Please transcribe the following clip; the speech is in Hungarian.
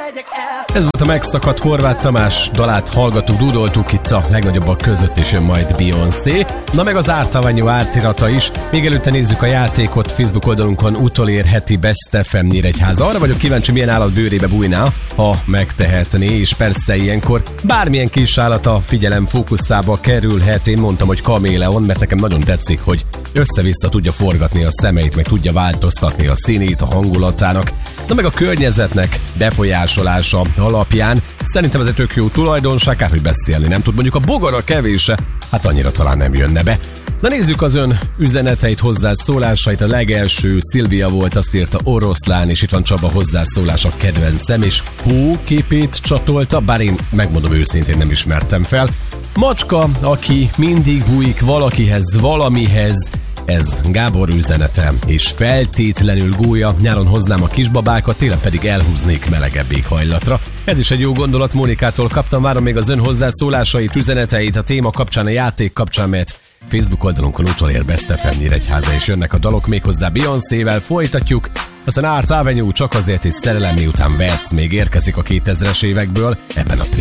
Ez volt a megszakadt Horváth Tamás dalát hallgattuk, dúdoltuk itt a legnagyobbak között, és jön majd Beyoncé. Na meg az Art Avenue átirata is. Még előtte nézzük a játékot Facebook oldalunkon, utolérheti Best FM Nyíregyháza. Arra vagyok kíváncsi, milyen állat bőrébe bújná, ha megtehetné, és persze ilyenkor bármilyen kis állat a figyelem fókuszába kerülhet. Én mondtam, hogy kaméleon, mert nekem nagyon tetszik, hogy össze-vissza tudja forgatni a szemeit, meg tudja változtatni a színét, a hangulatának. Na meg a környezetnek befolyásolása alapján szerintem ez egy tök jó tulajdonság, hát hogy beszélni nem tud, mondjuk a bogara kevése, hát annyira talán nem jönne be. Na nézzük az ön üzeneteit, hozzászólásait. A legelső Szilvia volt, azt írta Oroszlán, és itt van Csaba hozzászólás, a kedvencem, és képét csatolta, bár én megmondom őszintén nem ismertem fel. Macska, aki mindig bújik valakihez, valamihez, ez Gábor üzenete, és feltétlenül gólya, nyáron hoznám a kisbabákat, télen pedig elhúznék melegebb éghajlatra. Ez is egy jó gondolat, Mónikától kaptam, várom még az ön hozzászólásait, üzeneteit a téma kapcsán, a játék kapcsán, mert Facebook oldalunkon utolér Best FM Nyíregyháza, és jönnek a dalok, méghozzá Beyoncével folytatjuk, aztán Art Avenue, csak azért is szerelem, miután vesz, még érkezik a 2000-es évekből ebben a